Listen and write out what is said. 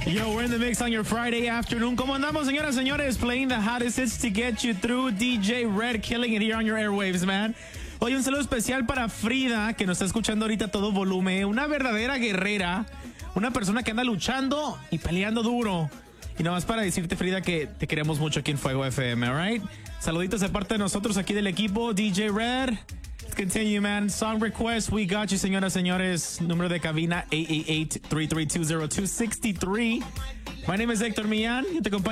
Yo, we're in the mix on your Friday afternoon. ¿Cómo andamos, señoras, señores? Playing the hottest hits to get you through. DJ Red killing it here on your airwaves, man. Hoy un saludo especial para Frida, que nos está escuchando ahorita a todo volumen. Una verdadera guerrera. Una persona que anda luchando y peleando duro. Y nada más para decirte, Frida, que te queremos mucho aquí en Fuego FM, alright? Saluditos de parte de nosotros aquí del equipo. DJ Red. Let's continue, man. Song request, we got you, señoras, señores. Número de cabina 888-332-0263. My name is Héctor Millán. Yo te acompaño